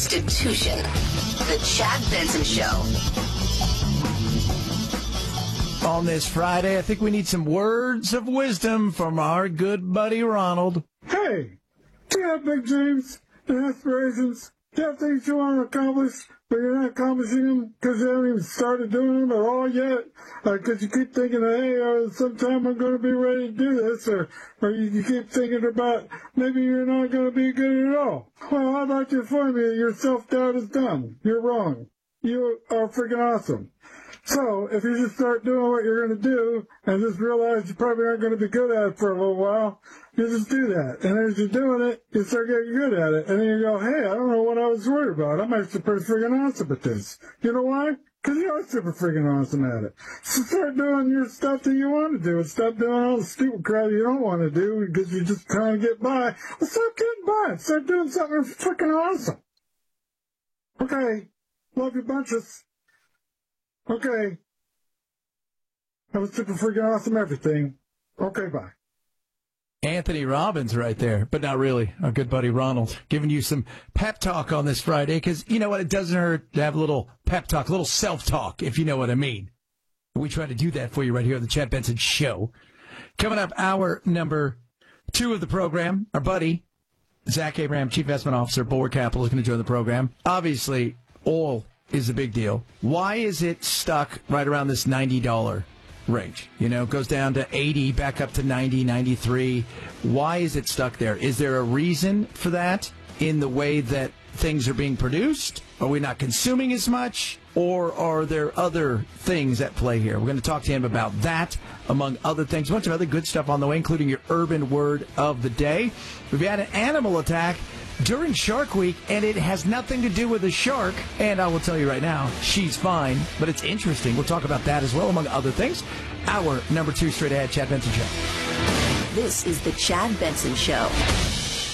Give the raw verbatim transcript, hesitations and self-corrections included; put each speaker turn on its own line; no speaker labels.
Institution. The Chad Benson Show.
On this Friday, I think we need some words of wisdom from our good buddy Ronald.
Hey, do you have big dreams and aspirations? Do you have things you want to accomplish, but you're not accomplishing them because you haven't even started doing them at all yet? Because uh, you keep thinking, hey, uh, sometime I'm going to be ready to do this, or, or you, you keep thinking about maybe you're not going to be good at all. Well, I'd like to inform you that your self-doubt is done. You're wrong. You are freaking awesome. So, if you just start doing what you're going to do and just realize you probably aren't going to be good at it for a little while, you just do that. And as you're doing it, you start getting good at it. And then you go, hey, I don't know what I was worried about. I'm actually pretty freaking awesome at this. You know why? Because you are super freaking awesome at it. So start doing your stuff that you want to do and stop doing all the stupid crap you don't want to do because you're just trying to get by. Well, stop getting by. Start doing something freaking awesome. Okay. Love you bunches. Okay. That was super freaking awesome everything. Okay, bye.
Anthony Robbins right there, but not really. Our good buddy Ronald giving you some pep talk on this Friday because, you know what, it doesn't hurt to have a little pep talk, a little self-talk, if you know what I mean. We try to do that for you right here on the Chad Benson Show. Coming up, hour number two of the program, our buddy, Zach Abraham, Chief Investment Officer, Bulwark Capital, is going to join the program. Obviously, oil is a big deal. Why is it stuck right around this ninety dollars range? You know, it goes down to eighty, back up to ninety, ninety-three. Why is it stuck there? Is there a reason for that in the way that things are being produced? Are we not consuming as much? Or are there other things at play here? We're going to talk to him about that, among other things. A bunch of other good stuff on the way, including your urban word of the day. We've had an animal attack during Shark Week, and it has nothing to do with a shark. And I will tell you right now, she's fine, but it's interesting. We'll talk about that as well, among other things. Hour number two, straight ahead, Chad Benson Show.
This is the Chad Benson Show.